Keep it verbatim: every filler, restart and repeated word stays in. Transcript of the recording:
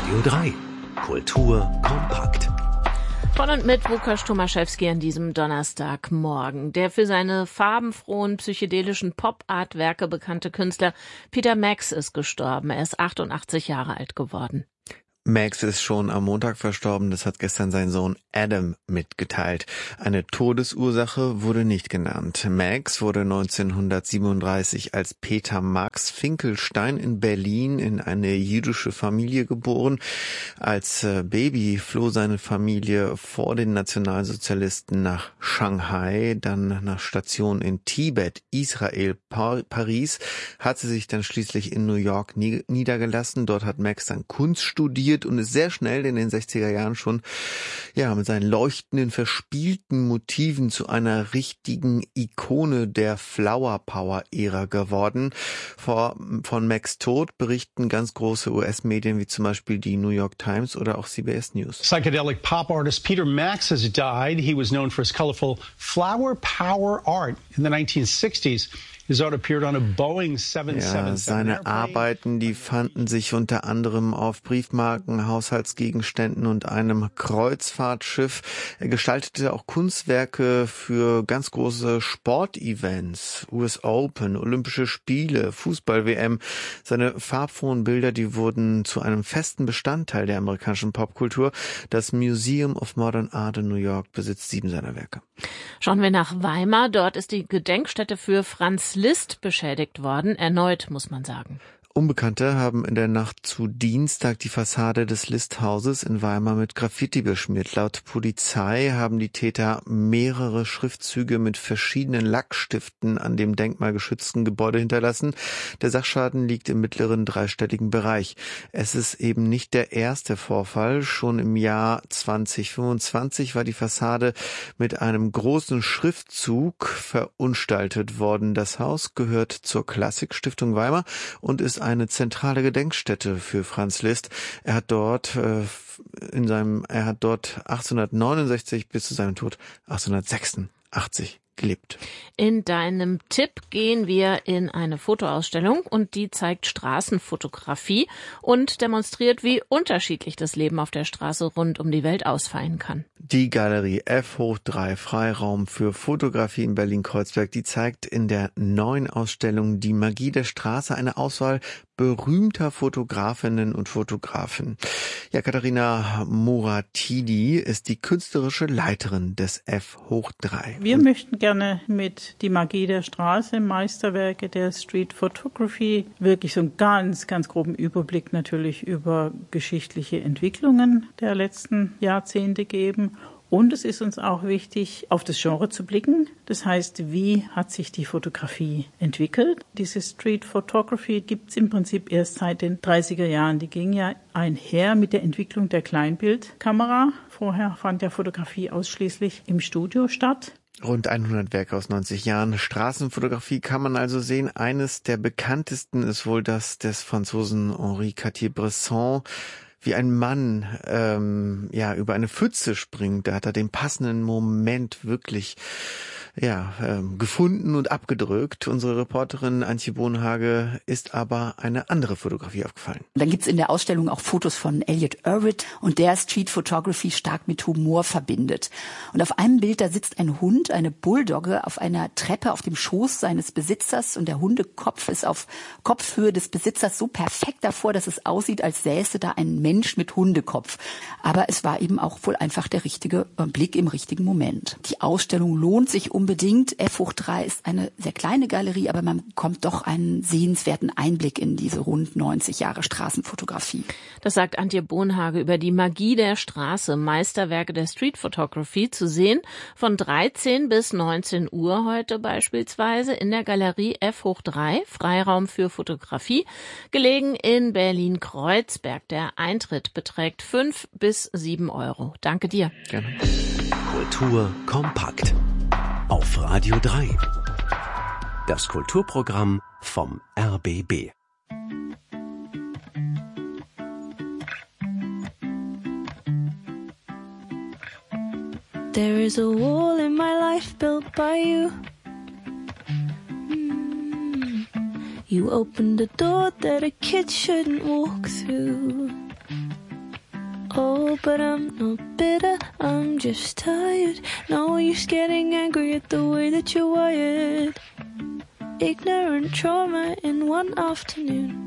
Radio drei. Kultur kompakt. Von und mit Łukasz Tomaszewski an diesem Donnerstagmorgen. Der für seine farbenfrohen, psychedelischen Pop-Art-Werke bekannte Künstler Peter Max ist gestorben. Er ist achtundachtzig Jahre alt geworden. Max ist schon am Montag verstorben, das hat gestern sein Sohn Adam mitgeteilt. Eine Todesursache wurde nicht genannt. Max wurde neunzehnhundertsiebenunddreißig als Peter Max Finkelstein in Berlin in eine jüdische Familie geboren. Als Baby floh seine Familie vor den Nationalsozialisten nach Shanghai, dann nach Stationen in Tibet, Israel, Paris, hat sie sich dann schließlich in New York niedergelassen. Dort hat Max dann Kunst studiert und ist sehr schnell in den sechziger Jahren schon ja mit seinen leuchtenden, verspielten Motiven zu einer richtigen Ikone der Flower Power Ära geworden. Vor, von Max Tod berichten ganz große U S-Medien wie zum Beispiel die New York Times oder auch C B S News. Psychedelic pop artist Peter Max has died. He was known for his colorful flower power art in the nineteen sixties. His art appeared on a Boeing seven seven seven. Ja, seine Arbeiten, die fanden sich unter anderem auf Briefmarken, Haushaltsgegenständen und einem Kreuzfahrtschiff. Er gestaltete auch Kunstwerke für ganz große Sportevents, U S Open, Olympische Spiele, Fußball-W M. Seine farbfrohen Bilder, die wurden zu einem festen Bestandteil der amerikanischen Popkultur. Das Museum of Modern Art in New York besitzt sieben seiner Werke. Schauen wir nach Weimar. Dort ist die Gedenkstätte für Franz Liszt beschädigt worden. Erneut, muss man sagen. Unbekannte haben in der Nacht zu Dienstag die Fassade des Liszt-Hauses in Weimar mit Graffiti beschmiert. Laut Polizei haben die Täter mehrere Schriftzüge mit verschiedenen Lackstiften an dem denkmalgeschützten Gebäude hinterlassen. Der Sachschaden liegt im mittleren dreistelligen Bereich. Es ist eben nicht der erste Vorfall. Schon im Jahr zweitausendfünfundzwanzig war die Fassade mit einem großen Schriftzug verunstaltet worden. Das Haus gehört zur Klassik-Stiftung Weimar und ist eine zentrale Gedenkstätte für Franz Liszt. Er hat dort äh, in seinem, er hat dort achtzehnhundertneunundsechzig bis zu seinem Tod achtzehnhundertsechsundachtzig gelebt. In deinem Tipp gehen wir in eine Fotoausstellung und die zeigt Straßenfotografie und demonstriert, wie unterschiedlich das Leben auf der Straße rund um die Welt ausfallen kann. Die Galerie F hoch drei Freiraum für Fotografie in Berlin-Kreuzberg, die zeigt in der neuen Ausstellung Die Magie der Straße eine Auswahl berühmter Fotografinnen und Fotografen. Ja, Katharina Moratidi ist die künstlerische Leiterin des F hoch drei. Wir möchten gerne mit Die Magie der Straße, Meisterwerke der Street Photography, wirklich so einen ganz, ganz groben Überblick natürlich über geschichtliche Entwicklungen der letzten Jahrzehnte geben. Und es ist uns auch wichtig, auf das Genre zu blicken. Das heißt, wie hat sich die Fotografie entwickelt? Diese Street Photography gibt es im Prinzip erst seit den dreißiger Jahren. Die ging ja einher mit der Entwicklung der Kleinbildkamera. Vorher fand ja Fotografie ausschließlich im Studio statt. Rund hundert Werke aus neunzig Jahren. Straßenfotografie kann man also sehen. Eines der bekanntesten ist wohl das des Franzosen Henri Cartier-Bresson. Wie ein Mann ähm, ja über eine Pfütze springt, da hat er den passenden Moment wirklich ja ähm, gefunden und abgedrückt. Unsere Reporterin Antje Bohnhage ist aber eine andere Fotografie aufgefallen. Dann gibt's in der Ausstellung auch Fotos von Elliot Erwitt und der Street Photography stark mit Humor verbindet. Und auf einem Bild, da sitzt ein Hund, eine Bulldogge, auf einer Treppe auf dem Schoß seines Besitzers und der Hundekopf ist auf Kopfhöhe des Besitzers so perfekt davor, dass es aussieht, als säße da ein Mensch mit Hundekopf. Aber es war eben auch wohl einfach der richtige Blick im richtigen Moment. Die Ausstellung lohnt sich unbedingt. F hoch drei ist eine sehr kleine Galerie, aber man bekommt doch einen sehenswerten Einblick in diese rund neunzig Jahre Straßenfotografie. Das sagt Antje Bohnhage über die Magie der Straße, Meisterwerke der Street Photography, zu sehen von dreizehn bis neunzehn Uhr heute beispielsweise in der Galerie F hoch drei, Freiraum für Fotografie, gelegen in Berlin-Kreuzberg. Der Eintritt beträgt fünf bis sieben Euro. Danke dir. Gerne. Kultur kompakt. Auf Radio drei. Das Kulturprogramm vom R B B. There is a wall in my life built by you. You opened a door that a kid shouldn't walk through. Oh, but I'm not bitter, I'm just tired. No use getting angry at the way that you're wired. Ignorant trauma in one afternoon.